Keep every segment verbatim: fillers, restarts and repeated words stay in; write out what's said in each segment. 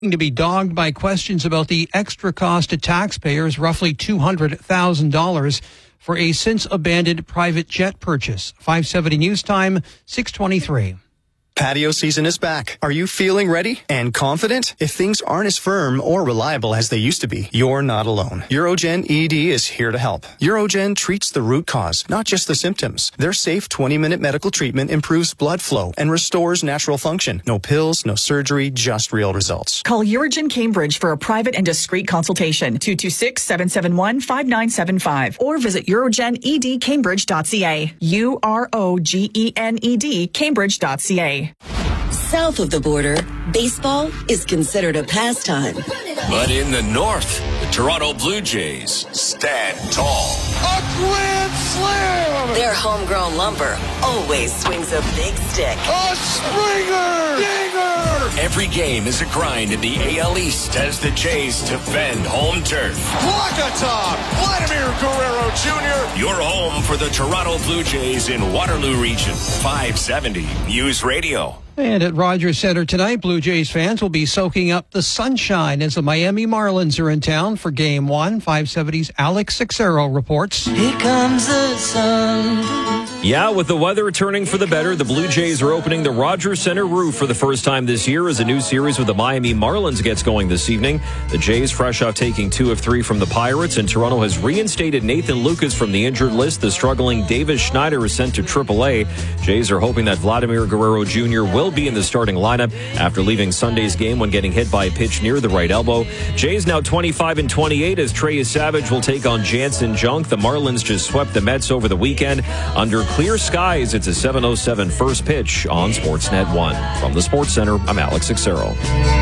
to be dogged by questions about the extra cost to taxpayers, roughly two hundred thousand dollars, for a since-abandoned private jet purchase. five seventy News Time, six twenty-three. Patio season is back. Are you feeling ready and confident? If things aren't as firm or reliable as they used to be, you're not alone. Urogen E D is here to help. Urogen treats the root cause, not just the symptoms. Their safe twenty-minute medical treatment improves blood flow and restores natural function. No pills, no surgery, just real results. Call Urogen Cambridge for a private and discreet consultation. two two six, seven seven one, five nine seven five or visit urogen e d cambridge dot c a. U R O G E N E D Cambridge dot c a. South of the border, baseball is considered a pastime. But in the north, the Toronto Blue Jays stand tall. A grand slam! Their homegrown lumber always swings a big stick. A Springer! Dinger! Every game is a grind in the A L East as the Jays defend home turf. Walk-a-top! Vladimir Guerrero Junior Your home for the Toronto Blue Jays in Waterloo Region. five seventy News Radio. And at Rogers Centre tonight, Blue Jays fans will be soaking up the sunshine as the Miami Marlins are in town for Game one. five seventy's Alex Sixero reports. Here comes the sun. Yeah, with the weather returning for the better, the Blue Jays are opening the Rogers Centre roof for the first time this year as a new series with the Miami Marlins gets going this evening. The Jays fresh off taking two of three from the Pirates, and Toronto has reinstated Nathan Lucas from the injured list. The struggling Davis Schneider is sent to triple A. Jays are hoping that Vladimir Guerrero Junior will be in the starting lineup after leaving Sunday's game when getting hit by a pitch near the right elbow. Jays now twenty-five and twenty-eight as Trey Savage will take on Jansen Junk. The Marlins just swept the Mets over the weekend. Under clear skies, it's a seven oh seven first pitch on Sportsnet one. From the Sports Center, I'm Alex Sixero.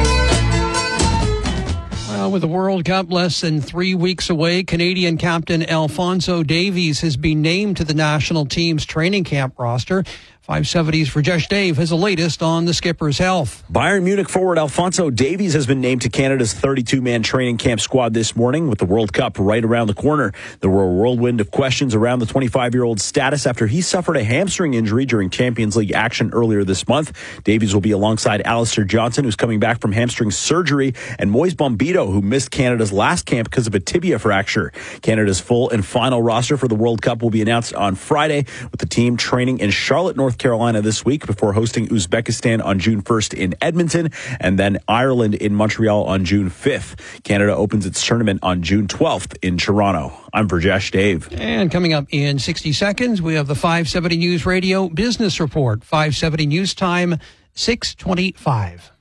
Well, with the World Cup less than three weeks away, Canadian captain Alphonso Davies has been named to the national team's training camp roster. five seventy's Rajesh Dave has the latest on the skipper's health. Bayern Munich forward Alphonso Davies has been named to Canada's thirty-two man training camp squad this morning with the World Cup right around the corner. There were a whirlwind of questions around the twenty-five-year-old's status after he suffered a hamstring injury during Champions League action earlier this month. Davies will be alongside Alistair Johnson, who's coming back from hamstring surgery, and Moise Bombito, who missed Canada's last camp because of a tibia fracture. Canada's full and final roster for the World Cup will be announced on Friday, with the team training in Charlotte, North Carolina this week before hosting Uzbekistan on June first in Edmonton and then Ireland in Montreal on June fifth. Canada opens its tournament on June twelfth in Toronto. I'm Rajesh Dave. And coming up in sixty seconds, we have the five seventy News Radio Business Report. five seventy News Time, six twenty-five.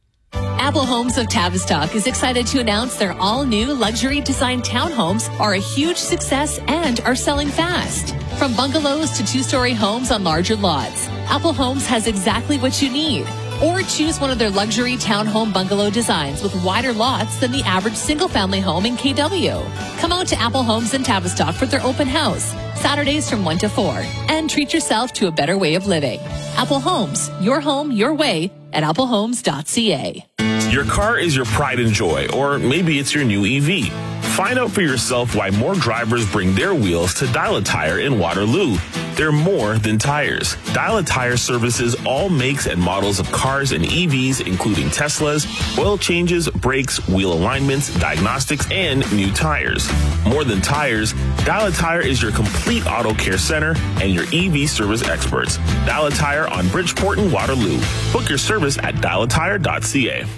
Apple Homes of Tavistock is excited to announce their all-new luxury design townhomes are a huge success and are selling fast. From bungalows to two-story homes on larger lots, Apple Homes has exactly what you need. Or choose one of their luxury townhome bungalow designs with wider lots than the average single-family home in K W. Come out to Apple Homes in Tavistock for their open house, Saturdays from one to four, and treat yourself to a better way of living. Apple Homes, your home, your way, at apple homes dot c a. Your car is your pride and joy, or maybe it's your new E V. Find out for yourself why more drivers bring their wheels to Dial a Tire in Waterloo. They're more than tires. Dial a Tire services all makes and models of cars and E Vs, including Teslas, oil changes, brakes, wheel alignments, diagnostics, and new tires. More than tires, Dial a Tire is your complete auto care center and your E V service experts. Dial a Tire on Bridgeport and Waterloo. Book your service at dial a tire dot c a.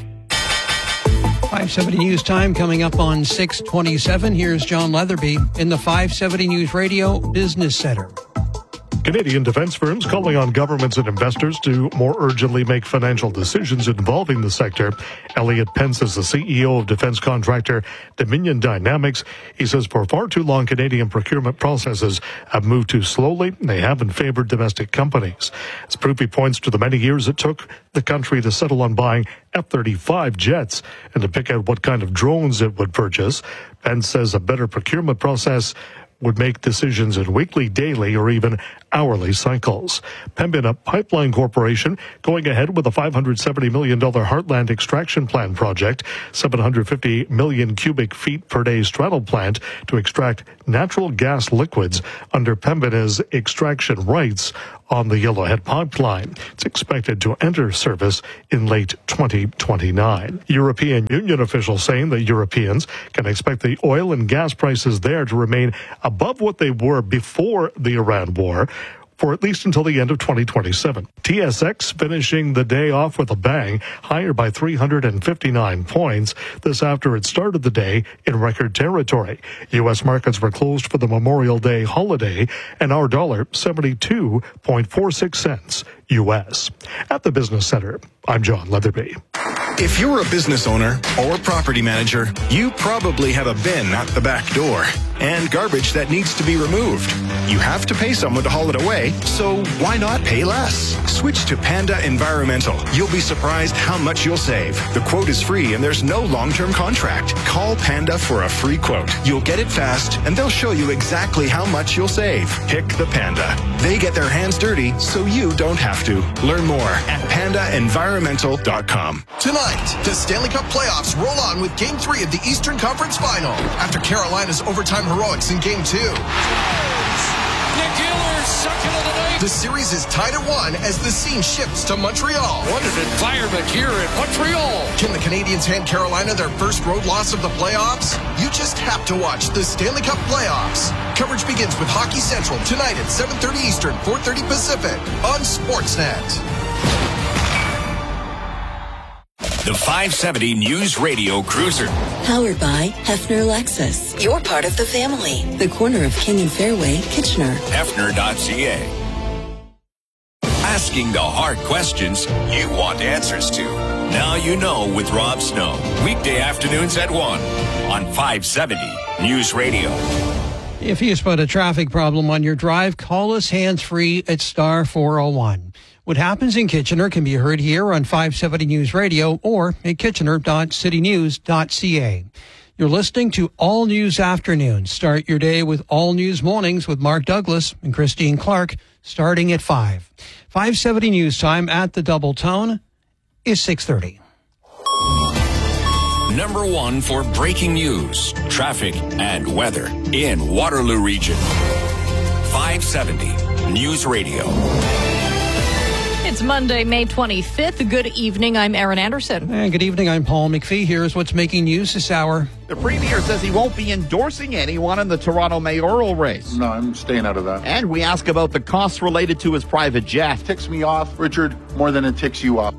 five seventy News Time coming up on six twenty-seven. Here's John Leatherby in the five seventy News Radio Business Center. Canadian defense firms calling on governments and investors to more urgently make financial decisions involving the sector. Elliot Pence is the C E O of defense contractor Dominion Dynamics. He says for far too long, Canadian procurement processes have moved too slowly. They haven't favored domestic companies. As proof, he points to the many years it took the country to settle on buying F thirty-five jets and to pick out what kind of drones it would purchase. Pence says a better procurement process would make decisions in weekly, daily, or even hourly cycles. Pembina Pipeline Corporation going ahead with a five hundred seventy million dollars Heartland Extraction Plant project, seven hundred fifty million cubic feet per day straddle plant to extract natural gas liquids under Pembina's extraction rights on the Yellowhead Pipeline. It's expected to enter service in late twenty twenty-nine. European Union officials saying that Europeans can expect the oil and gas prices there to remain above what they were before the Iran war for at least until the end of twenty twenty-seven. T S X finishing the day off with a bang, higher by three hundred fifty-nine points. This after it started the day in record territory. U S markets were closed for the Memorial Day holiday, and our dollar seventy-two point four six cents U S. At the Business Center, I'm John Leatherby. If you're a business owner or property manager, you probably have a bin at the back door and garbage that needs to be removed. You have to pay someone to haul it away, so why not pay less? Switch to Panda Environmental. You'll be surprised how much you'll save. The quote is free and there's no long-term contract. Call Panda for a free quote. You'll get it fast and they'll show you exactly how much you'll save. Pick the Panda. They get their hands dirty so you don't have to. Learn more at panda environmental dot com. Tonight, the Stanley Cup playoffs roll on with Game three of the Eastern Conference Final after Carolina's overtime heroics in Game two. Nick Giller, second of the night. The series is tied at one as the scene shifts to Montreal. What an environment here in Montreal. Can the Canadiens hand Carolina their first road loss of the playoffs? You just have to watch the Stanley Cup playoffs. Coverage begins with Hockey Central tonight at seven thirty Eastern, four thirty Pacific on Sportsnet. The five seventy News Radio Cruiser. Powered by Hefner Lexus. You're part of the family. The corner of King and Fairway, Kitchener. Hefner dot C A. Asking the hard questions you want answers to. Now you know with Rob Snow. Weekday afternoons at one on five seventy News Radio. If you spot a traffic problem on your drive, call us hands-free at star four oh one. What happens in Kitchener can be heard here on five seventy News Radio or at kitchener dot city news dot c a. You're listening to All News Afternoons. Start your day with All News Mornings with Mark Douglas and Christine Clark, starting at five. five seventy News Time at the Double Tone is six thirty. Number one for breaking news, traffic, and weather in Waterloo Region. five seventy News Radio. It's Monday, May twenty-fifth. Good evening. I'm Erin Anderson. And good evening. I'm Paul McPhee. Here's what's making news this hour. The Premier says he won't be endorsing anyone in the Toronto mayoral race. No, I'm staying out of that. And we ask about the costs related to his private jet. It ticks me off, Richard, more than it ticks you off.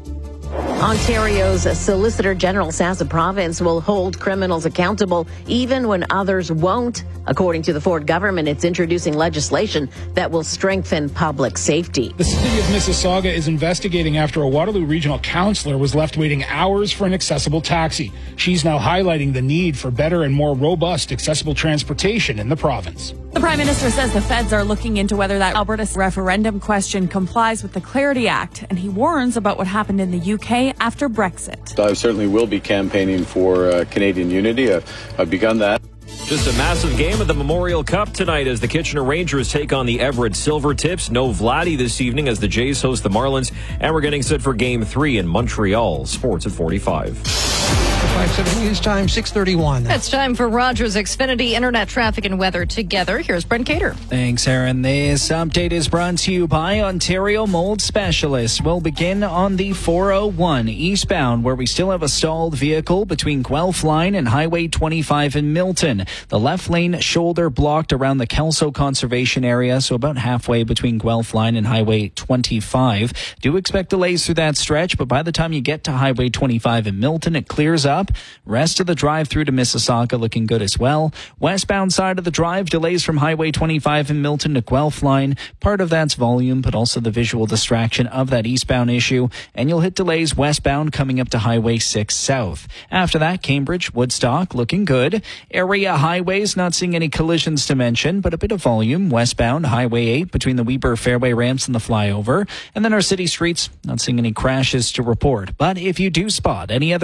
Ontario's Solicitor General says the province will hold criminals accountable even when others won't. According to the Ford government, it's introducing legislation that will strengthen public safety. The city of Mississauga is investigating after a Waterloo regional councillor was left waiting hours for an accessible taxi. She's now highlighting the need for better and more robust accessible transportation in the province. The Prime Minister says the feds are looking into whether that Alberta referendum question complies with the Clarity Act, and he warns about what happened in the U K after Brexit. I certainly will be campaigning for uh, Canadian unity. I've, I've begun that. Just a massive game of the Memorial Cup tonight as the Kitchener Rangers take on the Everett Silvertips. No Vladdy this evening as the Jays host the Marlins. And we're getting set for Game three in Montreal. Sports at forty-five. five seventy News Time, six thirty-one. It's time for Rogers Xfinity Internet Traffic and Weather together. Here's Brent Cater. Thanks, Aaron. This update is brought to you by Ontario Mold Specialists. We'll begin on the four oh one eastbound, where we still have a stalled vehicle between Guelph Line and Highway twenty-five in Milton. The left lane shoulder blocked around the Kelso Conservation Area, so about halfway between Guelph Line and Highway twenty-five. Do expect delays through that stretch, but by the time you get to Highway twenty-five in Milton, it clears up. Rest of the drive through to Mississauga looking good as well. Westbound side of the drive, delays from Highway twenty-five in Milton to Guelph Line. Part of that's volume, but also the visual distraction of that eastbound issue. And you'll hit delays westbound coming up to Highway six South. After that, Cambridge, Woodstock looking good. Area highways, not seeing any collisions to mention, but a bit of volume westbound, Highway eight between the Weber Fairway ramps and the flyover. And then our city streets, not seeing any crashes to report. But if you do spot any other traffic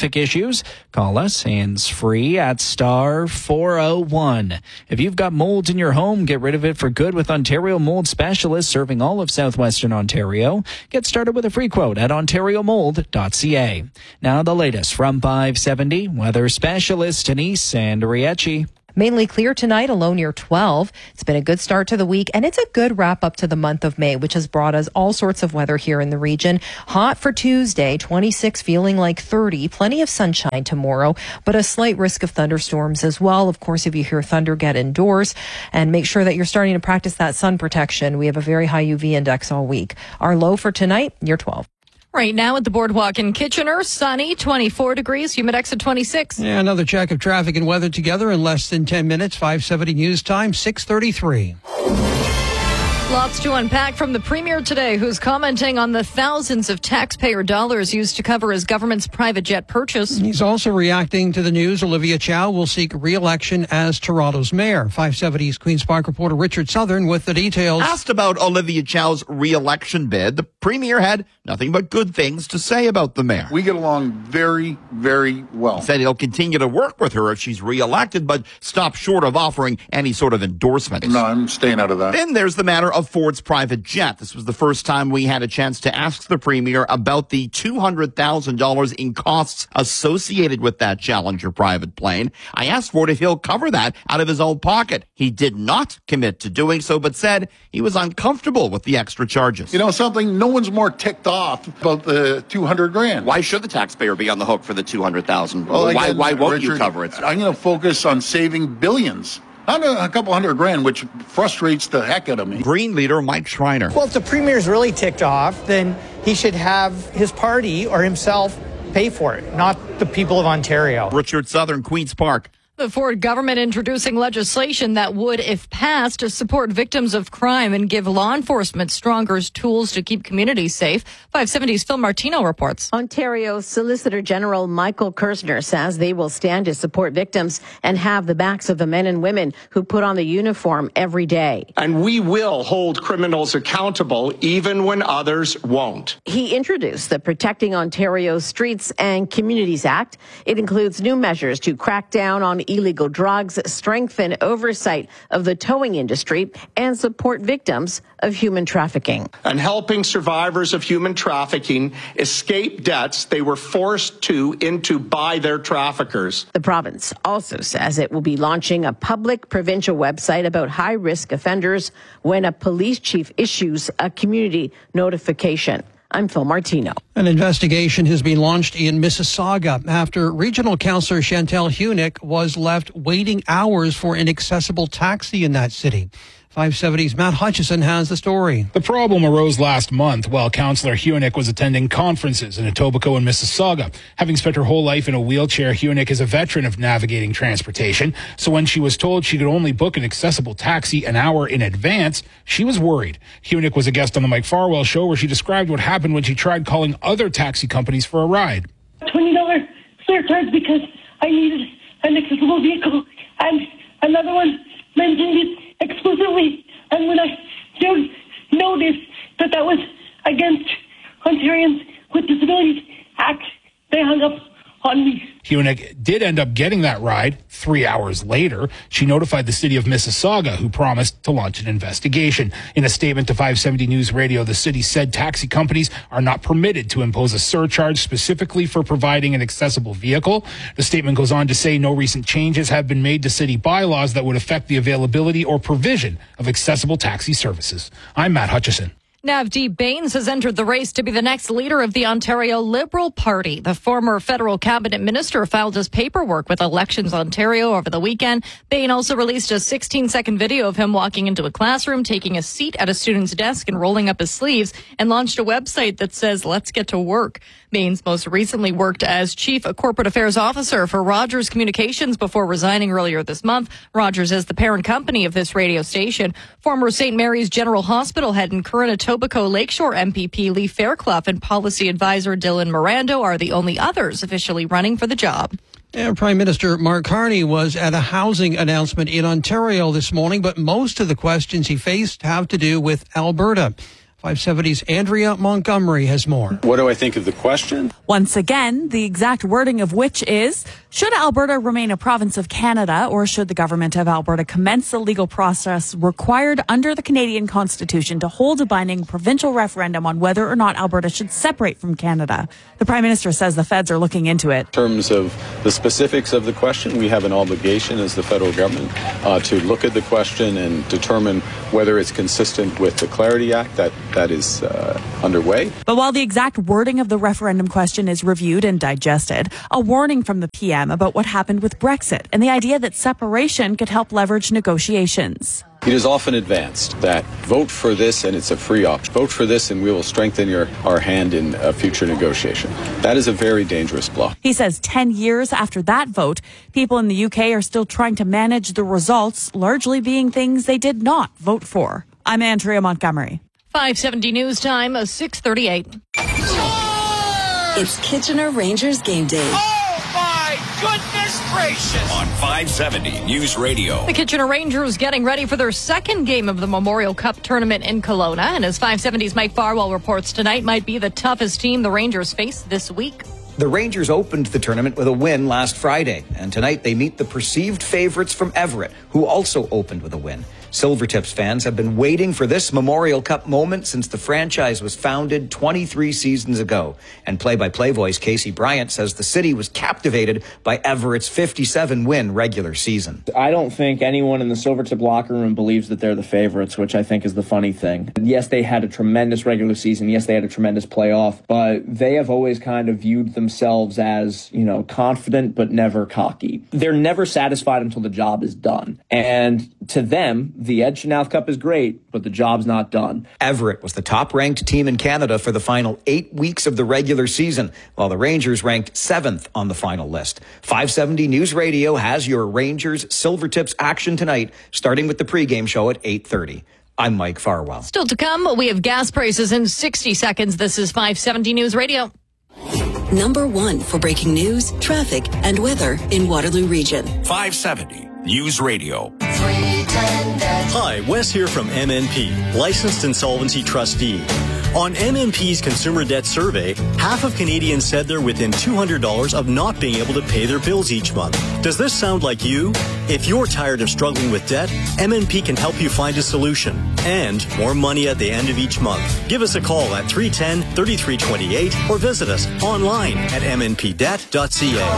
traffic issues, call us hands-free at star four oh one. If you've got mold in your home, get rid of it for good with Ontario Mold Specialists serving all of southwestern Ontario. Get started with a free quote at ontario mold dot c a. Now the latest from five seventy, weather specialist Denise Sandriecci. Mainly clear tonight, a low near twelve. It's been a good start to the week, and it's a good wrap up to the month of May, which has brought us all sorts of weather here in the region. Hot for Tuesday, twenty-six, feeling like thirty. Plenty of sunshine tomorrow, but a slight risk of thunderstorms as well. Of course, if you hear thunder, get indoors and make sure that you're starting to practice that sun protection. We have a very high U V index all week. Our low for tonight, near twelve. Right now at the Boardwalk in Kitchener, sunny, twenty-four degrees, humidex at twenty-six. Yeah, another check of traffic and weather together in less than ten minutes. five seventy News Time, six thirty-three. Lots to unpack from the Premier today, who's commenting on the thousands of taxpayer dollars used to cover his government's private jet purchase. He's also reacting to the news Olivia Chow will seek re-election as Toronto's mayor. five seventy's Queen's Park reporter Richard Southern with the details. Asked about Olivia Chow's re-election bid, the Premier had nothing but good things to say about the mayor. We get along very, very well. He said he'll continue to work with her if she's re-elected, but stop short of offering any sort of endorsement. No, I'm staying out of that. Then there's the matter of Ford's private jet. This was the first time we had a chance to ask the Premier about the two hundred thousand dollars in costs associated with that Challenger private plane. I asked Ford if he'll cover that out of his own pocket. He did not commit to doing so, but said he was uncomfortable with the extra charges. You know something? No one's more ticked off about the two hundred grand. Why should the taxpayer be on the hook for the two hundred thousand? Well, why, again, why won't Richard, you cover it? I'm going to focus on saving billions. Not a, a couple hundred grand, which frustrates the heck out of me. Green leader Mike Schreiner. Well, if the Premier's really ticked off, then he should have his party or himself pay for it, not the people of Ontario. Richard Southern, Queen's Park. The Ford government introducing legislation that would, if passed, support victims of crime and give law enforcement stronger tools to keep communities safe. five seventy's Phil Martino reports. Ontario Solicitor General Michael Kersner says they will stand to support victims and have the backs of the men and women who put on the uniform every day. And we will hold criminals accountable even when others won't. He introduced the Protecting Ontario Streets and Communities Act. It includes new measures to crack down on illegal drugs, strengthen oversight of the towing industry, and support victims of human trafficking. And helping survivors of human trafficking escape debts they were forced to into by their traffickers. The province also says it will be launching a public provincial website about high-risk offenders when a police chief issues a community notification. I'm Phil Martino. An investigation has been launched in Mississauga after Regional Councillor Chantal Hunick was left waiting hours for an accessible taxi in that city. five seventy's Matt Hutchison has the story. The problem arose last month while Councillor Hunick was attending conferences in Etobicoke and Mississauga. Having spent her whole life in a wheelchair, Hunick is a veteran of navigating transportation. So when she was told she could only book an accessible taxi an hour in advance, she was worried. Hunick was a guest on the Mike Farwell show where she described what happened when she tried calling other taxi companies for a ride. twenty dollars surcharge because I needed an accessible vehicle, and another one mentioned it exclusively, and when I don't notice that that was against Ontarians with Disabilities Act, they hung up on me. Hunick did end up getting that ride three hours later. She notified the city of Mississauga, who promised to launch an investigation. In a statement to five seventy News Radio, the city said taxi companies are not permitted to impose a surcharge specifically for providing an accessible vehicle. The statement goes on to say no recent changes have been made to city bylaws that would affect the availability or provision of accessible taxi services. I'm Matt Hutchison. Navdeep Bains has entered the race to be the next leader of the Ontario Liberal Party. The former federal cabinet minister filed his paperwork with Elections Ontario over the weekend. Bain also released a sixteen-second video of him walking into a classroom, taking a seat at a student's desk and rolling up his sleeves, and launched a website that says, "Let's get to work." Bains most recently worked as Chief Corporate Affairs Officer for Rogers Communications before resigning earlier this month. Rogers is the parent company of this radio station. Former Saint Mary's General Hospital head and current Etobicoke Lakeshore M P P Lee Fairclough and policy advisor Dylan Mirando are the only others officially running for the job. And Prime Minister Mark Carney was at a housing announcement in Ontario this morning, but most of the questions he faced have to do with Alberta. five seventy's Andrea Montgomery has more. What do I think of the question? Once again, the exact wording of which is, should Alberta remain a province of Canada, or should the government of Alberta commence the legal process required under the Canadian Constitution to hold a binding provincial referendum on whether or not Alberta should separate from Canada? The Prime Minister says the feds are looking into it. In terms of the specifics of the question, we have an obligation as the federal government uh, to look at the question and determine whether it's consistent with the Clarity Act that, that is uh, underway. But while the exact wording of the referendum question is reviewed and digested, a warning from the P M about what happened with Brexit and the idea that separation could help leverage negotiations. It is often advanced that vote for this and it's a free option. Vote for this and we will strengthen your, our hand in a future negotiation. That is a very dangerous bluff. He says ten years after that vote, people in the U K are still trying to manage the results, largely being things they did not vote for. I'm Andrea Montgomery. five seventy News Time, six thirty-eight. It's Kitchener Rangers game day. Oh, my goodness gracious! On five seventy News Radio. The Kitchener Rangers getting ready for their second game of the Memorial Cup tournament in Kelowna. And as five seventy's Mike Farwell reports, tonight might be the toughest team the Rangers face this week. The Rangers opened the tournament with a win last Friday, and tonight they meet the perceived favorites from Everett, who also opened with a win. Silvertips fans have been waiting for this Memorial Cup moment since the franchise was founded twenty-three seasons ago. And play-by-play voice Casey Bryant says the city was captivated by Everett's fifty-seven win regular season. I don't think anyone in the Silvertip locker room believes that they're the favorites, which I think is the funny thing. Yes, they had a tremendous regular season. Yes, they had a tremendous playoff, but they have always kind of viewed themselves as, you know, confident but never cocky. They're never satisfied until the job is done. And to them, the Ed Chenoweth Cup is great, but the job's not done. Everett was the top-ranked team in Canada for the final eight weeks of the regular season, while the Rangers ranked seventh on the final list. five seventy News Radio has your Rangers Silvertips action tonight, starting with the pregame show at eight thirty. I'm Mike Farwell. Still to come, we have gas prices in sixty seconds. This is five seventy News Radio. Number one for breaking news, traffic, and weather in Waterloo Region. five seventy News Radio. Hi, Wes here from M N P, Licensed Insolvency Trustee. On M N P's Consumer Debt Survey, half of Canadians said they're within two hundred dollars of not being able to pay their bills each month. Does this sound like you? If you're tired of struggling with debt, M N P can help you find a solution and more money at the end of each month. Give us a call at three one zero, three three two eight or visit us online at m n p debt dot c a.